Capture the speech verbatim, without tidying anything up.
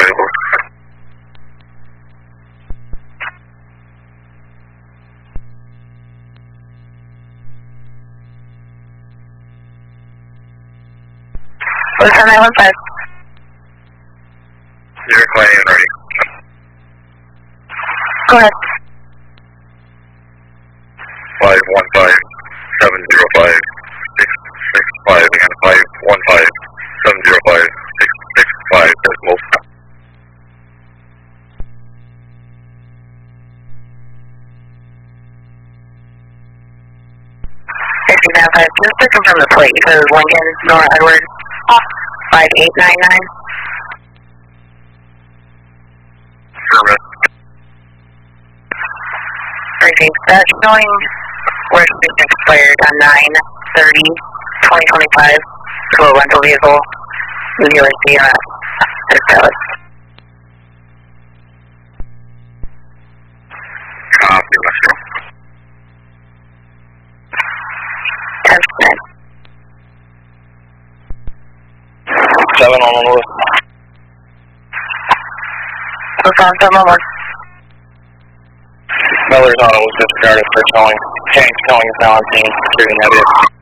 available. What's on nine one five? Zero Clay and ready. Go ahead. Five one five seven zero five six six five again. Five one five seven zero five six six five decimal. Sixty nine five. Just to confirm the plate. It was Lincoln Nora Edward. Five eight nine nine. Service. Everything. That's showing registration expired on nine thirty twenty twenty five. So a rental vehicle. New York C M S. That's valid. Copy, Metro. ten percent. Seven on the list. What's on seven one one? Miller's auto was disregarded for towing. Tank towing is now on scene. Security negative.